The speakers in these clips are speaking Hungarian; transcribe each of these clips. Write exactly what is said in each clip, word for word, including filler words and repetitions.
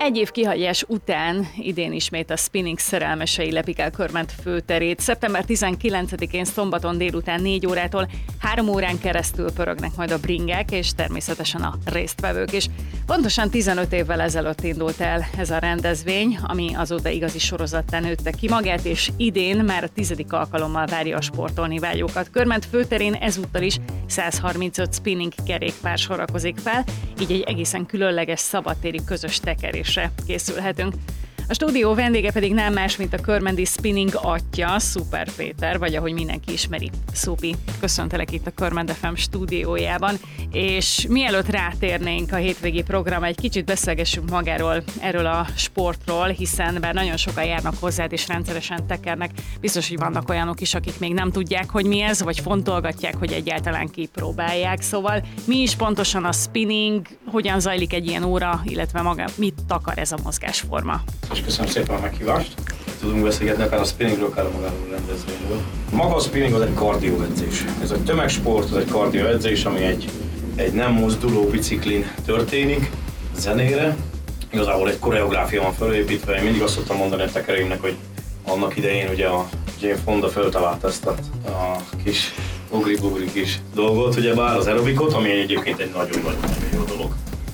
Egy év kihagyás után idén ismét a spinning szerelmesei lepik el Körment főterét. szeptember tizenkilencedikén szombaton délután négy órától három órán keresztül pörögnek majd a bringák, és természetesen a résztvevők is. Pontosan tizenöt évvel ezelőtt indult el ez a rendezvény, ami azóta igazi sorozattá nőtte ki magát, és idén már a tizedik alkalommal várja a sportolni vágyókat. Körment főterén ezúttal is száz harmincöt spinning kerékpár sorakozik fel, így egy egészen különleges szabadtéri közös tekerésre készülhetünk. A stúdió vendége pedig nem más, mint a körmendi spinning atya, Szuper Péter, vagy ahogy mindenki ismeri, Szupi. Köszöntelek itt a Körment ef em stúdiójában, és mielőtt rátérnénk a hétvégi programra, egy kicsit beszélgessünk magáról, erről a sportról, hiszen bár nagyon sokan járnak hozzád és rendszeresen tekernek, biztos, hogy vannak olyanok is, akik még nem tudják, hogy mi ez, vagy fontolgatják, hogy egyáltalán kipróbálják. Szóval mi is pontosan a spinning, hogyan zajlik egy ilyen óra, illetve maga mit takar ez a mozgásforma? És köszönöm szépen a meghívást. Tudunk beszélgetni akár a spinningről, akár a magáról a rendezvényről. Maga a spinning az egy kardióedzés. Ez egy tömegsport, az egy kardióedzés, ami egy, egy nem mozduló biciklin történik, zenére. Igazából egy koreográfia van felépítve. Én mindig azt szoktam mondani a tekerőimnek, hogy annak idején ugye a Jane Fonda föltalálta ezt a, a kis ugri-bugri kis dolgot, ugyebár az aerobikot, ami egyébként egy nagyon-nagyon jó dolog.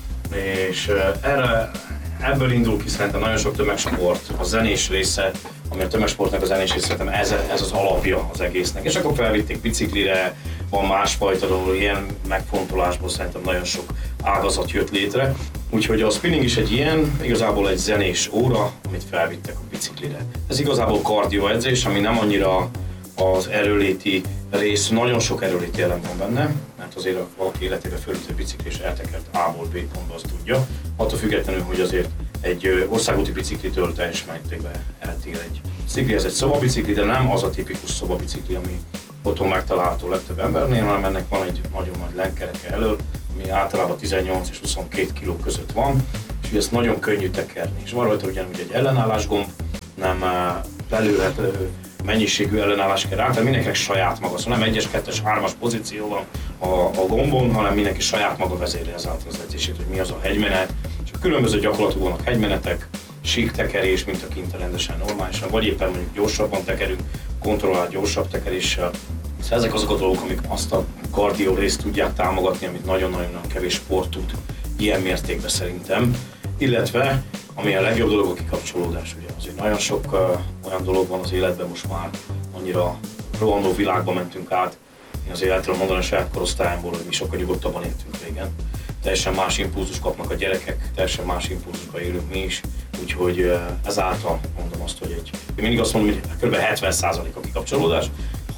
És erre Ebből indul ki szerintem nagyon sok tömegsport, a zenés része, ami a tömegsportnak a zenés része, szerintem ez, ez az alapja az egésznek. És akkor felvitték biciklire, van másfajta dolog, ilyen megfontolásból szerintem nagyon sok ágazat jött létre. Úgyhogy a spinning is egy ilyen, igazából egy zenés óra, amit felvittek a biciklire. Ez igazából kardioedzés, ami nem annyira az erőléti rész, nagyon sok erőléti elem van benne, mert azért valaki életében fölült egy bicikli és eltekert A-ból B pontba, azt tudja. Attól függetlenül, hogy azért egy országúti biciklitől teljes mértékben eltér egy bicikli. Ez egy szobabicikli, de nem az a tipikus szobabicikli, ami otthon megtalálható legtöbb embernél, hanem ennek van egy nagyon nagy lenkereke elől, ami általában tizennyolc és huszonkét kiló között van, és ezt nagyon könnyű tekerni. És van rajta ugyanúgy egy ellenállásgomb, nem lelőhető mennyiségű ellenállás kell rá, tehát mindenkinek saját maga, szóval nem egyes, kettes, hármas pozíció van a, a gombon, hanem mindenki saját maga vezéli ezáltal az edzését, hogy mi az a hegymenet, és a különböző gyakorlatok vannak hegymenetek, síktekerés, mint a kint rendesen normálisan, vagy éppen mondjuk gyorsabban tekerünk, kontrollált gyorsabb tekeréssel. Szóval ezek azok a dolgok, amik azt a kardió részt tudják támogatni, amit nagyon-nagyon kevés sport tud ilyen mértékben szerintem. Illetve, ami a legjobb dolog, a kikapcsolódás, ugye azért nagyon sok uh, olyan dolog van az életben most már, annyira rohanó világba mentünk át. Én azért el tudom mondani a saját korosztályomból, hogy mi sokkal nyugodtabban éltünk régen. Teljesen más impulzus kapnak a gyerekek, teljesen más impulzusba élünk mi is, úgyhogy uh, ezáltal mondom azt, hogy egy, én mindig azt mondom, hogy kb. hetven százalék a kikapcsolódás,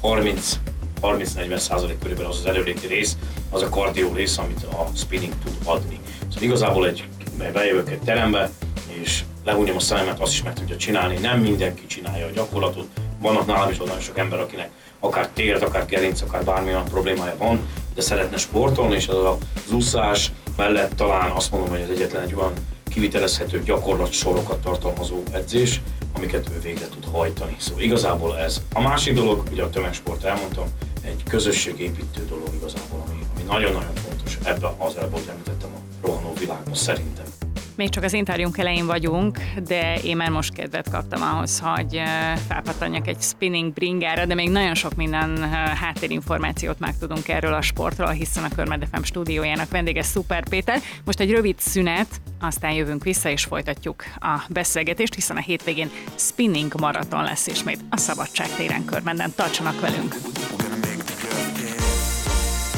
harminc-negyven százalék körülbelül az az erőléti rész, az a kardió rész, amit a spinning tud adni. Szóval igazából egy bejövök egy terembe, és lehúnyom a szememet, azt is meg tudja csinálni. Nem mindenki csinálja a gyakorlatot. Vannak nálam is nagyon sok ember, akinek akár térd, akár gerinc, akár bármilyen problémája van, de szeretne sportolni, és az az úszás mellett talán azt mondom, hogy ez egyetlen egy olyan kivitelezhető gyakorlatsorokat tartalmazó edzés, amiket ő végre tud hajtani. Szóval igazából ez. A másik dolog, ugye a tömegsport, elmondtam, egy közösségépítő dolog igazából, ami, ami nagyon-nagyon fontos ebben az előbb, hogy említettem a rohanó világban szerintem. Még csak az interjúnk elején vagyunk, de én már most kedvet kaptam ahhoz, hogy felpattanjak egy spinning bringára, de még nagyon sok minden háttérinformációt megtudunk erről a sportról, hiszen a Körment ef em stúdiójának vendége Szuper Péter. Most egy rövid szünet, aztán jövünk vissza és folytatjuk a beszélgetést, hiszen a hétvégén spinning maraton lesz ismét a Szabadságtéren Körmentben. Tartsanak velünk!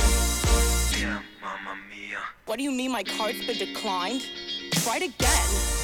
What do you mean my card's been declined? Try it again.